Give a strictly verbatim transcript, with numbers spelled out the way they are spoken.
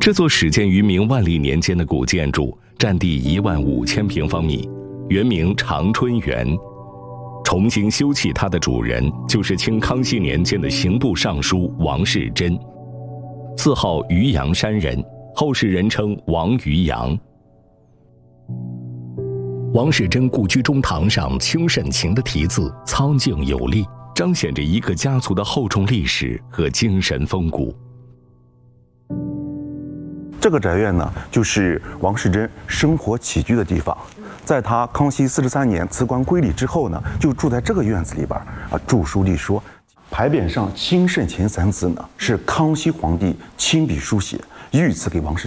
这座始建于明万历年间的古建筑，占地一万五千平方米，原名长春园。重新修葺它的主人就是清康熙年间的刑部尚书王士祯，自号渔阳山人，后世人称王渔阳。王士祯故居中堂上清慎晴的题字苍劲有力，彰显着一个家族的厚重历史和精神风骨。 这个宅院呢，就是王士祯生活起居的地方。在他康熙四十三年辞官归里之后呢，就住在这个院子里边啊，著书立说。牌匾上“清慎晴”三字呢，是康熙皇帝亲笔书写，御赐给王士